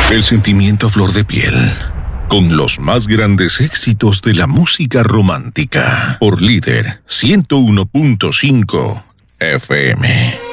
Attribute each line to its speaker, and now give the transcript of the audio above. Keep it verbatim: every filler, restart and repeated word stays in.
Speaker 1: El sentimiento a flor de piel, con los más grandes éxitos de la música romántica, por Líder ciento uno punto cinco F M.